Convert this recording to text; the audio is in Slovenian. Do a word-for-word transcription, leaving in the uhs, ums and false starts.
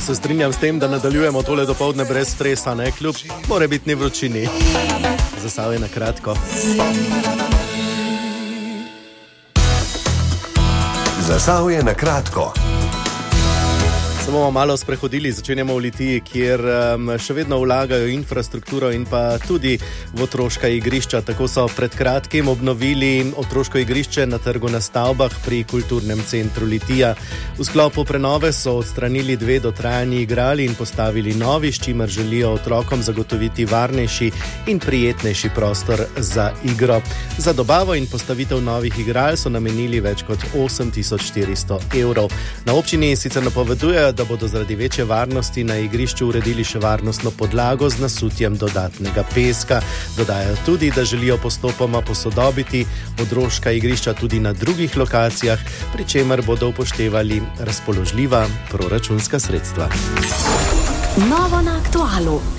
Se strinjam s tem, da nadaljujemo tole dopoldne brez stresa, ne, kljub morebitni vročini. Zasavje na kratko. Zasavje na kratko. Se bomo malo sprehodili, začenjamo v Litiji, kjer um, še vedno vlagajo infrastrukturo in pa tudi v otroška igrišča. Tako so pred kratkim obnovili otroško igrišče na trgu na stavbah pri kulturnem centru Litija. V sklopu prenove so odstranili dve dotrajani igrali in postavili novi, s čimer želijo otrokom zagotoviti varnejši in prijetnejši prostor za igro. Za dobavo in postavitev novih igral so namenili več kot osem tisoč štiristo evrov. Na občini sicer napovedujejo, da bodo zaradi večje varnosti na igrišču uredili še varnostno podlago z nasutjem dodatnega peska. Dodajajo tudi, da želijo postopoma posodobiti otroška igrišča tudi na drugih lokacijah, pri čemer bodo upoštevali razpoložljiva proračunska sredstva. Novo na aktualu.